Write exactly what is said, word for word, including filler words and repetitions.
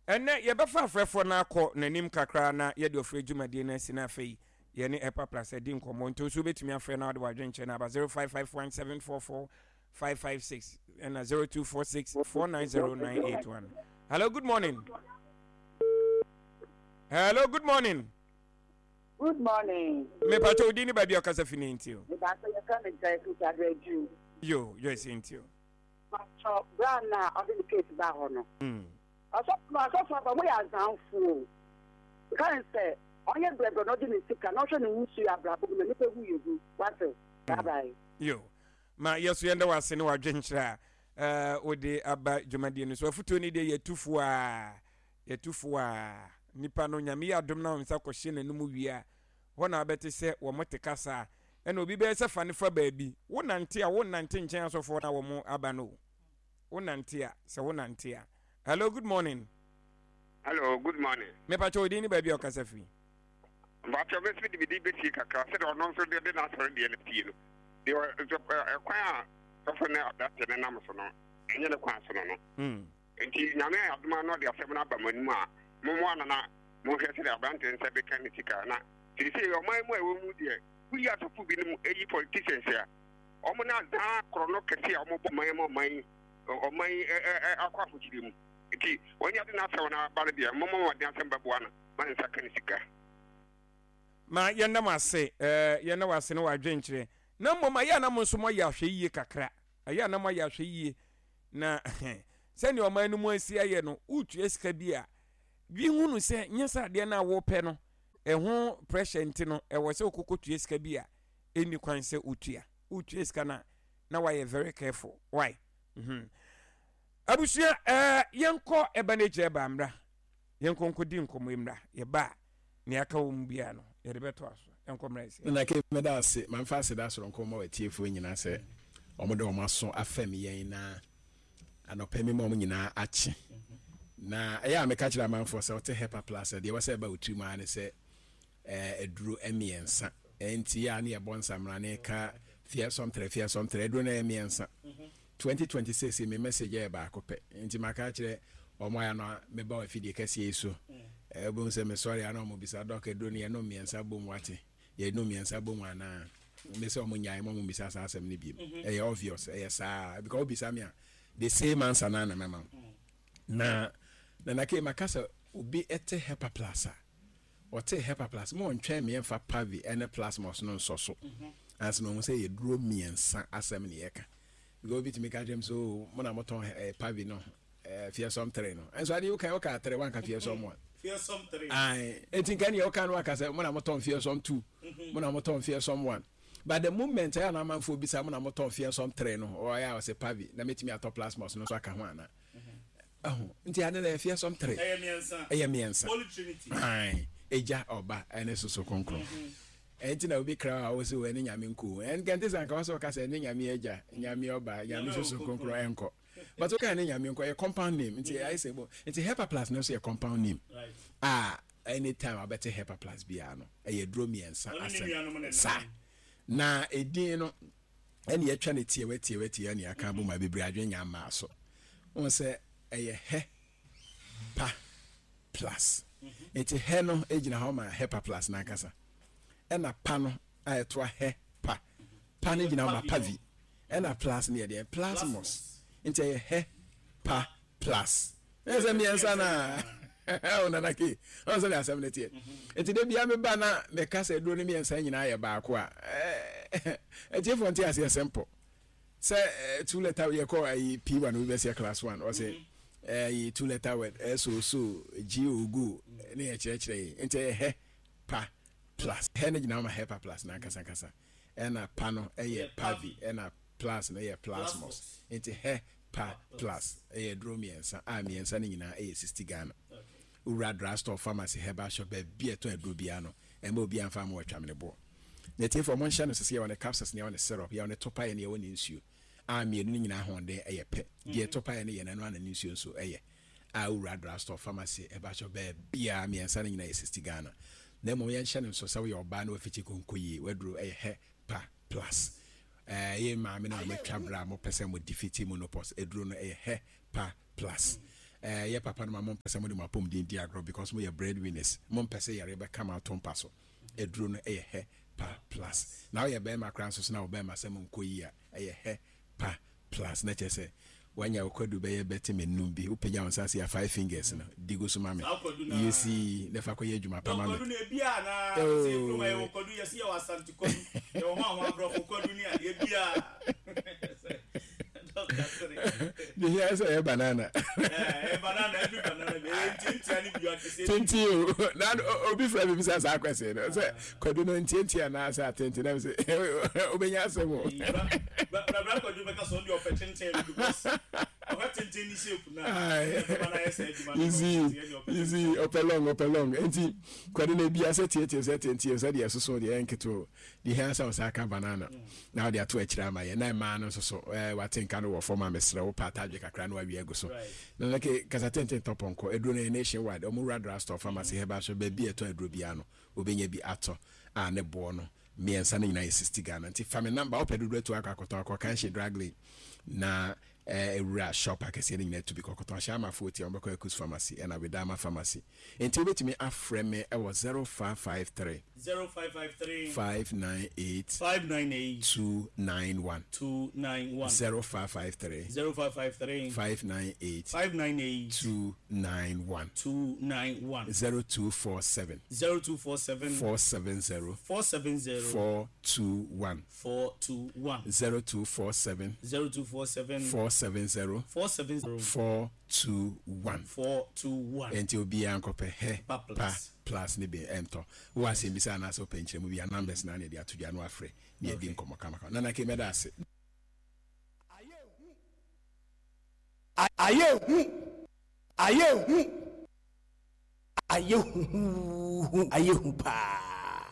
ene ye befa frefo na akọ nanim kakra na ye de ofre dwumade na sina afei ye ne Hepa Plus edi nkomo nto so betumi afre na wadwa dwenche na ba zero five five one seven four four five five six and zero two four six four nine zero nine eight one. Hello, good morning. Hello, good morning. Good morning. Me pato odi ni ba bi okasa fini ntio. Me ba so you can enjoy to address Yo, yo is ntio. So brand na authenticate ba ho no. Mm. Aso ma so fa ba mo ya zanfo. Kan say onye brebo no di ni sika no hwe ni wusu ya brabo na nipa hu yegu. What? Bye bye. Yo. Ma yeso yenda wase ne wadwenchira eh odi aba dwumade no so afuto ni de yetufu a yetufu a nipa no nyame ya dom na onsa kohye nanum wia ho na abete se wo motekasa ena obi be se fa ne fa baabi wo nante a wo nante nchen asofo na wo mo aba no wo nante a se wo nante a. Hello, good morning. Hello, good morning. Me pa cho di ni baabi okasa fi ba cho be speed bi di beti kakra se de ono so de na sori de na tie no de kwan a so na adate na nam so no enye ne kwan so no mm enti nyame aduma no de asem na ba manu a momo anana mo hwese de abante nse be kan tika na ti se o mai mo ewo mu de wi ya to fu bi ni eyi politicians ya o mo na da krono kete o mo bo mai mo mai o mai akwa fuchiri mu enti wonya de na se na ba de mo mo wa de asem ba bo ana man nsa kan tika ma yenda mase eh yenda wase no wadwenchire na mmoma ya na monso mo ya hwe yiye kakra aya na mo ya hwe yiye na sani o man no mu asi aye no utu esika bi a bi hunu se nyesa de na wo pe no eho pressure nti no e wo se okokotu esika bi a eni kwan se utua utu esika na na why very careful why mhm abusia eh yenko ebaneje ba mra yenko nkodi nkomo imra ye ba ne aka wo mbia no ye rebeto aso yenko mra ise na ke medase man fa se da so nkomo watiefo nyina se omodo omaso afam yen na anopemi mom nyina achi na eya me ka kira manfo se wote Hepa Plus de we se ba otu ma ne se eh eduro emiensa enti ya ne ye bonsamra ne ka fia som tre fia som tre eduro na emiensa twenty twenty-six me message e ba akopɛ enti maka kire omo ya no me ba afidie kase eso e bo se me sorry ana omo bisa doc eduro ne no miensa bom wate ye no miensa bom ana me se omo nyae mo bisa sa asem ne biem e obvious e sa because bisa me a the same answer na na mama na na na ke makasa obi ete Hepa Plus a ote Hepa Plus mo ntwen me emfa pavi ene plasmos no nso so as no say ye duro miensa asem ne yeka go bit me ka dem so mo na moton pavi no eh fearsome three no enso ade you can okay three one ka fearsome one fearsome three ai etin kan ye okay no aka say mo na moton fearsome two mo na moton fearsome one. But the moment I am a man for Bisa Monamoton fearsome three no or I was a pavi, na meet me at top plasmos no so akawana. Oh, Intiana fearsome three. A miensa. Holy Trinity. Aye, Eja Oba, and a so concro. And you know, be crowd also when Yaminku, and Gantis and Casso Cassanding Yami Eja, Yami Oba, Yami so concro anchor. But okay, Yaminko, a compound name. It's I say, it's a Hepa Plus, no say a compound name. Ah, anytime I better Hepa Plus piano, a dromi and sa. Na edin no ene ye twa ne tie wetie wetie ene aka bo ma bebra adwenya ma so won se eye he pa plus eti he no ejina ho ma Hepa Plus na kasa ena pa no ayeto he pa pa ne jina ma pavi ena plus ne de plasmos enti eye he pa plus ese mi ensa na ona naki on so na seventy enti de bia me ba na me ka se do ne mi ensa nyina ya ba ko a eh enti fo nti ase simple say two letter we call I P one we be say class one or say eh two letter word so so G O go ne ya kire kire enti he pa plus he ne nyina ma Hepa Plus na kasa kasa ena pa no eye pavi ena plus na eye plasmos enti he pa plus eye dromiensa a miensa ne nyina eye sixty Ghana. Ura drugstore pharmacy Herbal shop be eto edrobia no e ma obi anfa ma watwa mene bo na tie for monhia no sese ya one capsules ne ya one syrup ya one topa ye ne ya one nsuo a mienu nyina honde eye pe die topa ye ne ye nanu ana nsuo nso eye a Ura drugstore pharmacy Herbal shop be bia miensa ne nyina sixty Ghana na mo ye nhia no so sawo ye oba na ofichi konkoyi wadro eye Hepa Plus eh ye ma me na me twabra mo pese mo defeat monopause edro no eye Hepa Plus eh ye papa no ma mo pese mo de mo pom din di agro because mo ye breadwinners mo pese yare be come out on paso eduro no e he pa plus now ye be ma kran so na be ma sem nko yi a e he pa plus na che say when you could do be better me numbi who pay on say five fingers no digo so mame you see never ko ye djuma pa mame ko do na bia na say from e ko do ye see your santi ko e o ma wa bro ko do ni e bia the here say banana eh banana every banana be tinti ani bia ke say tinti o na obi fra be bisa sa kwese no say ko do no tinti na say tinti na say obenya asemo bra bra ko do be ka so ndi opportunity because what tinti ni shape na banana say easy easy opelong opelong enti ko do na bia say tinti say tinti say dey so so dey enketo the here say say ka banana now dey ato akira ma ye na ma no so so eh what think no former mesra wo patadwe kakra no awie ego so na like kasa tenten toponko edro na nationwide omu radra store pharmacy heba so ba bi eto edro bia no obenya bi ato a ne bo no miensa na nyina sixty Ghana nti family number opedo to akakoto akokan she dragley na eh ewura shop akese nyina to bi kokoto shama forty ombeko ekus pharmacy and Abidama pharmacy nti obetimi afreme e wo zero five five three zero five five three five nine eight five nine eight two nine one two nine one zero five five three zero five five three five nine eight five nine eight two nine one two nine one zero two four seven zero two four seven four seven zero four seven zero four two one four two one zero two four seven zero two four seven four seven zero four seven zero four two one four two one enti obi ankope he Pa pa plus. plus ni be ento wo ase mi sa na so penchire mu bia numbers na na dia to dia no afre na edi nkomo kama kama na na ke meda ase aye hu aye hu aye hu aye hu pa